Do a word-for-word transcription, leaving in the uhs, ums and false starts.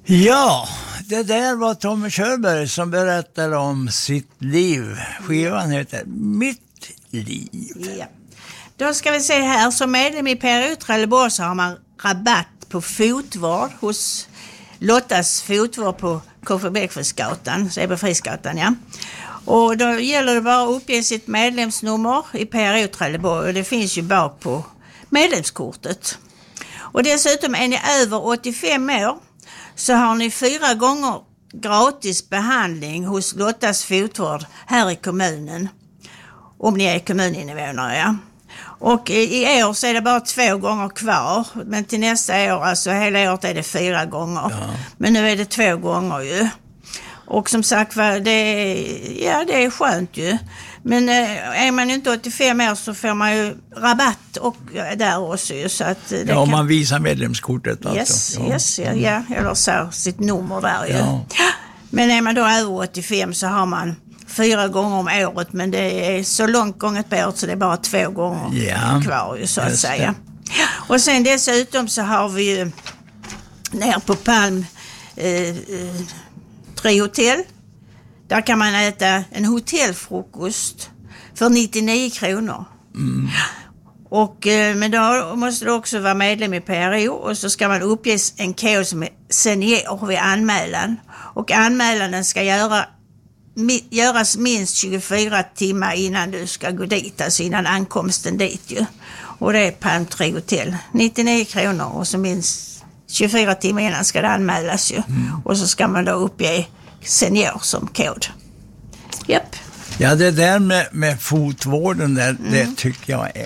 Ja, det där var Tommy Körberg som berättade om sitt liv. Skivan heter Mitt liv. Ja. Då ska vi se här, som medlem i P R O Trelleborg så har man rabatt på fotvård hos Lottas fotvård på K F Bäckfästsgatan, så är på Frisgatan, ja. Och då gäller det bara att uppge sitt medlemsnummer i P R O Trelleborg, och det finns ju bak på medlemskortet. Och dessutom är ni över åttiofem år så har ni fyra gånger gratis behandling hos Lottas fotvård här i kommunen. Om ni är kommuninvånare, ja. Och i år så är det bara två gånger kvar. Men till nästa år, alltså hela året är det fyra gånger. Ja. Men nu är det två gånger ju. Och som sagt, det är, ja, det är skönt ju. Men är man inte åttiofem år så får man ju rabatt och där också ju. Så att det ja, om kan... man visar medlemskortet alltså. Yes, ja. yes, ja, ja. Eller så, sitt nummer där ju. Ja. Men är man då över åttiofem så har man fyra gånger om året, men det är så långt gånget på året så det är bara två gånger ja. kvar ju, så att säga. Och sen dessutom så har vi ju ner på Palm eh, eh, tre hotell. Där kan man äta en hotellfrukost för nittionio kronor. Mm. Och, eh, men då måste du också vara medlem i P R O och så ska man uppge en kod som är senior vid anmälan. Och anmälan ska göra göras minst tjugofyra timmar innan du ska gå dit, alltså innan ankomsten dit ju. Och det är Palm tre hotell. nittionio kronor och så minst tjugofyra timmar innan ska det anmälas ju. Mm. Och så ska man då uppge senior som kod. Japp. Ja, det där med, med fotvården där, mm. det tycker jag är